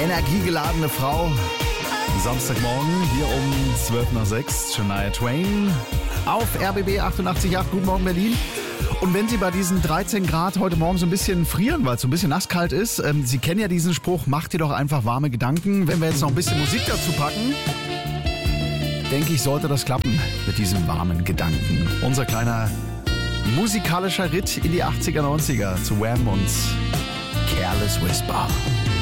energiegeladene Frau. Samstagmorgen hier um 12:06, Shania Twain auf RBB 88.8. Guten Morgen Berlin. Und wenn Sie bei diesen 13 Grad heute Morgen so ein bisschen frieren, weil es so ein bisschen nasskalt ist, Sie kennen ja diesen Spruch, macht dir doch einfach warme Gedanken. Wenn wir jetzt noch ein bisschen Musik dazu packen, denke ich, sollte das klappen mit diesem warmen Gedanken. Unser kleiner musikalischer Ritt in die 80er, 90er zu Wham und Careless Whisper.